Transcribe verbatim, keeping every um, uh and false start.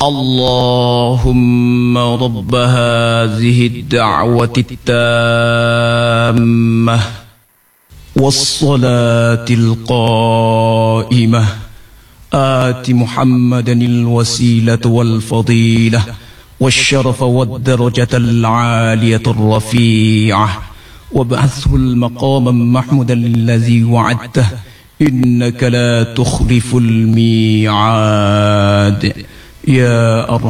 اللهم رب هذه الدعوة التامة والصلاة القائمة آت محمدا الوسيلة والفضيلة والشرف والدرجة العالية الرفيعة وابعثه المقام محمودا الذي وعدته إنك لا تخلف الميعاد يا أرحم